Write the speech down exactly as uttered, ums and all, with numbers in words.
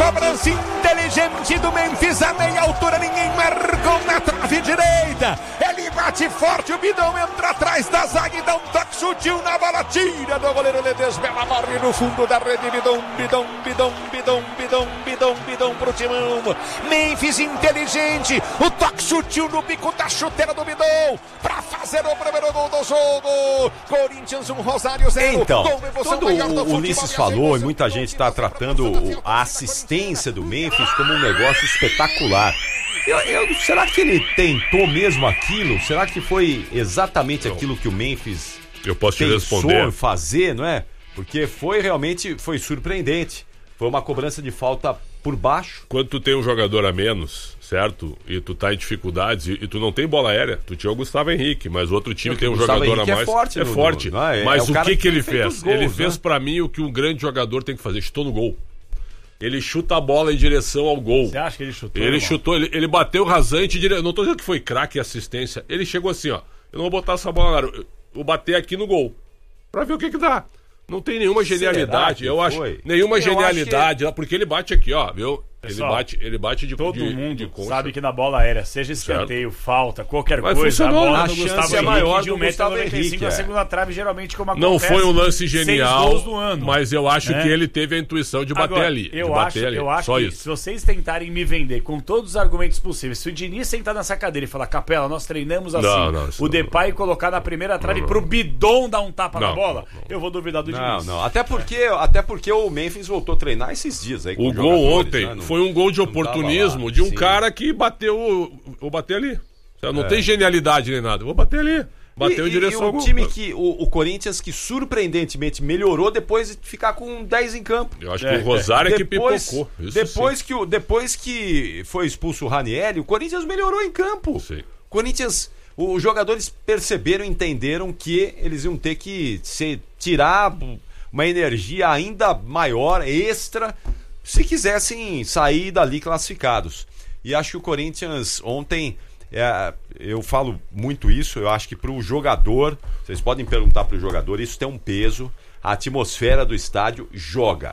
cobrança inteligente do Memphis, a meia altura, ninguém marcou na trave direita. Ele bate forte, o Bidão entra atrás da zaga e dá um toque sutil na bola, tira do goleiro Ledesma, morre no fundo da rede. Bidão, Bidão, Bidão, Bidão, Bidão, Bidão, Bidão pro Timão. Memphis inteligente, o toque sutil no bico da chuteira do Bidão pra fazer o primeiro gol do jogo. Corinthians um, Rosário zero. Então, quando o Ulisses falou e muita gente está tratando a assistência do Memphis como um negócio espetacular. Eu, eu, será que ele tentou mesmo aquilo? Será que foi exatamente não. aquilo que o Memphis eu posso te pensou responder. em fazer, não é? Porque foi realmente foi surpreendente. Foi uma cobrança de falta por baixo. Quando tu tem um jogador a menos, certo? E tu tá em dificuldades e, e tu não tem bola aérea, tu tinha o Gustavo Henrique, mas o outro time Eu, tem um Gustavo jogador Henrique a mais. É forte, é no, forte. No, é, mas é o, o que que ele que fez? Gols, ele fez né? pra mim o que um grande jogador tem que fazer, chutou no gol. Ele chuta a bola em direção ao gol. Você acha que ele chutou? Ele irmão? chutou, ele, ele bateu rasante, dire... não tô dizendo que foi craque e assistência. Ele chegou assim, ó, eu não vou botar essa bola lá, eu vou bater aqui no gol. Pra ver o que que dá. Não tem nenhuma genialidade, eu acho. Foi? Nenhuma Eu genialidade, acho que... porque ele bate aqui, ó, viu? Pessoal, ele bate, ele bate de todo de, mundo de concha. sabe que na bola aérea, seja escanteio, certo. falta, qualquer Mas coisa, a funcionou, bola a do chance Gustavo é Henrique maior de do um metro e Gustavo noventa e cinco Henrique, a é. segunda trave, geralmente como Não acontece. foi um lance seis genial, gols no ano. mas eu acho É. que ele teve a intuição de bater Agora, ali. Eu de acho, bater ali. eu acho Só que isso. se vocês tentarem me vender com todos os argumentos possíveis, se o Diniz sentar nessa cadeira e falar, Capela, nós treinamos assim, Não, não, isso o não, Depay colocar na primeira trave não, pro não. Bidon dar um tapa Não, na bola, não, não. eu vou duvidar do Não, Diniz. não. Até porque, até porque o Memphis voltou a treinar esses dias aí. Com O os gol jogadores, ontem né? Não- foi um gol de não tava oportunismo lá. de um Sim. cara que bateu, vou bater ali. Não É. tem genialidade nem nada, vou bater ali. Bateu e, em direção e ao o gol. time que o, o Corinthians que surpreendentemente melhorou depois de ficar com dez em campo. Eu acho É, que o Rosário é, que Depois, pipocou. Isso depois, que o, depois que foi expulso o Ranieri, o Corinthians melhorou em campo. Sim. Corinthians, os jogadores perceberam, entenderam que eles iam ter que se tirar uma energia ainda maior, extra, se quisessem sair dali classificados. E acho que o Corinthians ontem, é, eu falo muito isso, eu acho que para o jogador, vocês podem perguntar para o jogador, isso tem um peso, a atmosfera do estádio joga.